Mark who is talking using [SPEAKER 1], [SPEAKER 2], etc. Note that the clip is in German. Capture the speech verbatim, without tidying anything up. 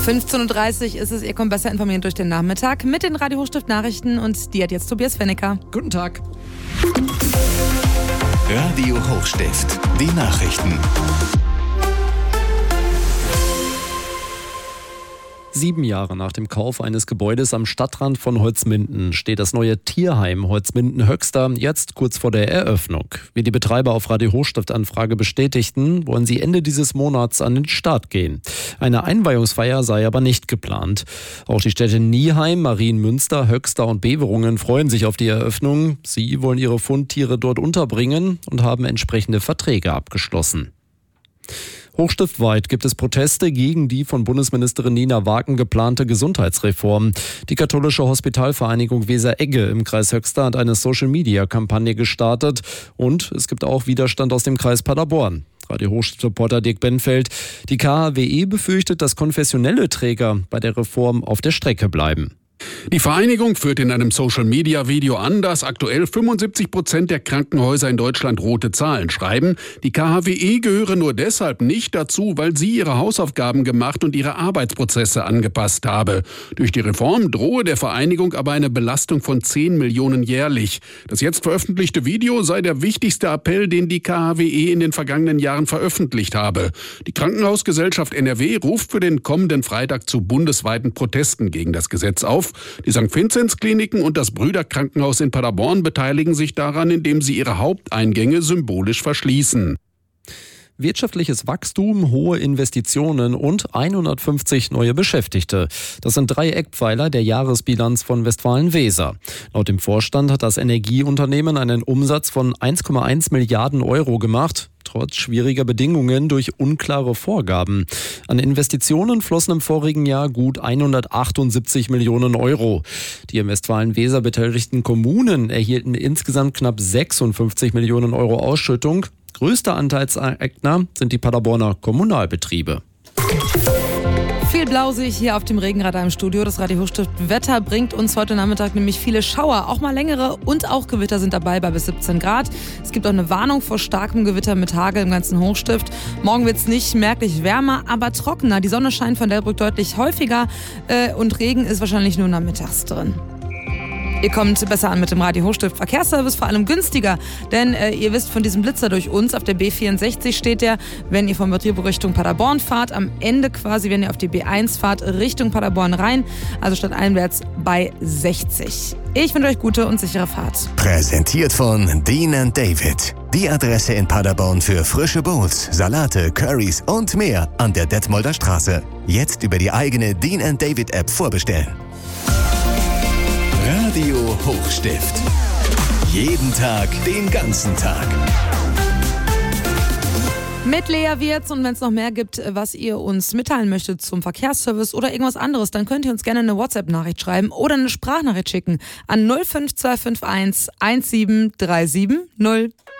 [SPEAKER 1] fünfzehn Uhr dreißig ist es, ihr kommt besser informiert durch den Nachmittag mit den Radio Hochstift Nachrichten und die hat jetzt Tobias Fennecker.
[SPEAKER 2] Guten Tag.
[SPEAKER 3] Radio Hochstift, die Nachrichten.
[SPEAKER 2] Sieben Jahre nach dem Kauf eines Gebäudes am Stadtrand von Holzminden steht das neue Tierheim Holzminden-Höxter jetzt kurz vor der Eröffnung. Wie die Betreiber auf Radio Hochstift-Anfrage bestätigten, wollen sie Ende dieses Monats an den Start gehen. Eine Einweihungsfeier sei aber nicht geplant. Auch die Städte Nieheim, Marienmünster, Höxter und Beverungen freuen sich auf die Eröffnung. Sie wollen ihre Fundtiere dort unterbringen und haben entsprechende Verträge abgeschlossen. Hochstiftweit gibt es Proteste gegen die von Bundesministerin Nina Wagen geplante Gesundheitsreform. Die katholische Hospitalvereinigung Weser-Egge im Kreis Höxter hat eine Social-Media-Kampagne gestartet und es gibt auch Widerstand aus dem Kreis Paderborn. Radio Hochstift-Reporter Dirk Benfeld. Die K H W E befürchtet, dass konfessionelle Träger bei der Reform auf der Strecke bleiben.
[SPEAKER 4] Die Vereinigung führt in einem Social-Media-Video an, dass aktuell fünfundsiebzig Prozent der Krankenhäuser in Deutschland rote Zahlen schreiben. Die K H W E gehöre nur deshalb nicht dazu, weil sie ihre Hausaufgaben gemacht und ihre Arbeitsprozesse angepasst habe. Durch die Reform drohe der Vereinigung aber eine Belastung von zehn Millionen jährlich. Das jetzt veröffentlichte Video sei der wichtigste Appell, den die K H W E in den vergangenen Jahren veröffentlicht habe. Die Krankenhausgesellschaft N R W ruft für den kommenden Freitag zu bundesweiten Protesten gegen das Gesetz auf. Die Sankt Vinzenz-Kliniken und das Brüderkrankenhaus in Paderborn beteiligen sich daran, indem sie ihre Haupteingänge symbolisch verschließen.
[SPEAKER 2] Wirtschaftliches Wachstum, hohe Investitionen und hundertfünfzig neue Beschäftigte. Das sind drei Eckpfeiler der Jahresbilanz von Westfalen-Weser. Laut dem Vorstand hat das Energieunternehmen einen Umsatz von eins Komma eins Milliarden Euro gemacht, trotz schwieriger Bedingungen durch unklare Vorgaben. An Investitionen flossen im vorigen Jahr gut hundertachtundsiebzig Millionen Euro. Die im Westfalen-Weser beteiligten Kommunen erhielten insgesamt knapp sechsundfünfzig Millionen Euro Ausschüttung. Größter Anteilseigner sind die Paderborner Kommunalbetriebe.
[SPEAKER 1] Viel Blausig hier auf dem Regenradar im Studio. Das Radio Hochstift Wetter bringt uns heute Nachmittag nämlich viele Schauer. Auch mal längere und auch Gewitter sind dabei bei bis siebzehn Grad. Es gibt auch eine Warnung vor starkem Gewitter mit Hagel im ganzen Hochstift. Morgen wird es nicht merklich wärmer, aber trockener. Die Sonne scheint von Delbrück deutlich häufiger äh, und Regen ist wahrscheinlich nur nachmittags drin. Ihr kommt besser an mit dem Radio Hochstift Verkehrsservice, vor allem günstiger, denn äh, ihr wisst von diesem Blitzer durch uns, auf der B vierundsechzig steht der, wenn ihr von Betrieb Richtung Paderborn fahrt, am Ende quasi, wenn ihr auf die B eins fahrt, Richtung Paderborn rein, also stadteinwärts bei sechzig. Ich wünsche euch gute und sichere Fahrt.
[SPEAKER 3] Präsentiert von Dean and David. Die Adresse in Paderborn für frische Bowls, Salate, Currys und mehr an der Detmolder Straße. Jetzt über die eigene Dean and David App vorbestellen. Radio Hochstift. Jeden Tag, den ganzen Tag.
[SPEAKER 1] Mit Lea Wirz, und wenn es noch mehr gibt, was ihr uns mitteilen möchtet zum Verkehrsservice oder irgendwas anderes, dann könnt ihr uns gerne eine WhatsApp-Nachricht schreiben oder eine Sprachnachricht schicken an null fünf zwei fünf eins eins sieben drei sieben null.